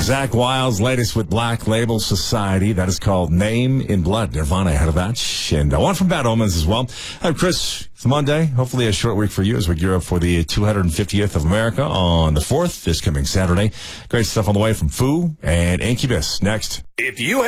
Zakk Wylde's latest with Black Label Society. That is called Name in Blood. Nirvana ahead of that. And one from Bad Omens as well. I'm Chris. It's Monday. Hopefully a short week for you as we gear up for the 250th of America on the 4th, this coming Saturday. Great stuff on the way from Foo and Incubus. Next. If you